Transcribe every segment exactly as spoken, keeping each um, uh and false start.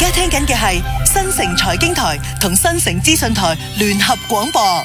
家聽緊嘅係新城財經台同新城資訊台聯合廣播。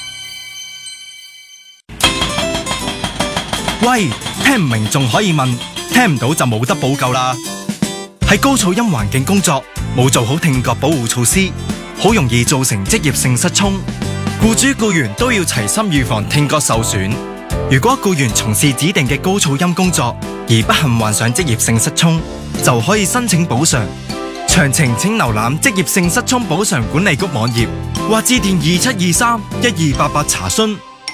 喂，聽唔明仲可以問，聽唔到就冇得補救啦。喺高噪音環境工作，冇做好聽覺保護措施，好容易造成職業性失聰。僱主僱員都要齊心預防聽覺受損。如果僱員從事指定嘅高噪音工作而不幸患上職業性失聰，就可以申請補償。詳情請瀏覽職業性失聰補償管理局網頁或致電二七二三一二八八查詢。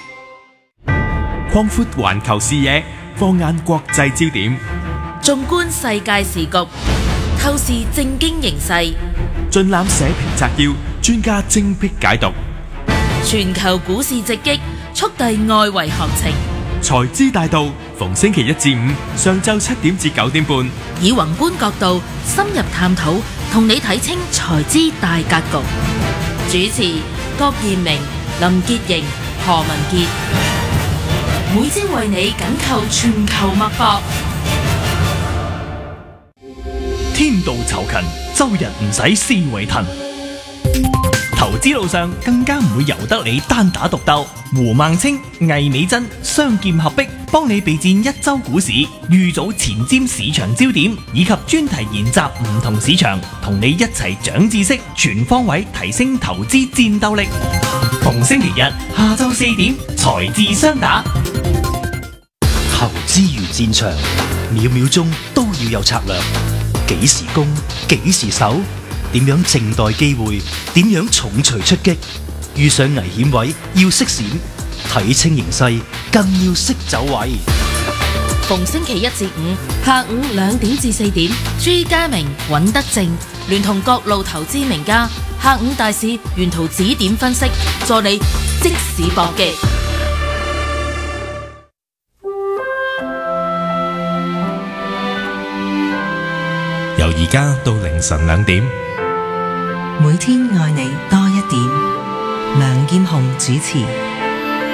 擴闊環球視野，放眼國際焦點， 縱觀世界時局，透視政經形勢， 盡覽社評摘要，專家精闢解讀。 全球股市直擊，速遞外圍行情。 財資大道，逢星期一至五上晝七點至九點半， 以宏觀角度深入探討，同你睇清財資大格局。主持：郭燕明、林潔瑩、何文傑。每朝為你緊扣全球脈搏。 天道酬勤，周日唔使思維騰。投資路上更加唔會由得你單打獨鬥。胡孟青、魏美珍雙劍合璧，幫你備戰一周股市，預早前瞻市場焦點，以及專題研習唔同市場，同你一齊長知識，全方位提升投資戰鬥力。逢星期日下晝四點，財智雙打。 投資如戰場，秒秒鐘都要有策略。幾時攻，幾時守，點樣靜待機會，點樣重錘出擊。遇上危險位要識閃，睇清形勢更要識走位。 逢星期一至五下午兩點至四點，朱家明、尹德正聯同各路投資名家，下午大市沿途指點分析，助你即時搏擊。 由而家到凌晨兩點， 每天愛你多一點。梁劍虹主持。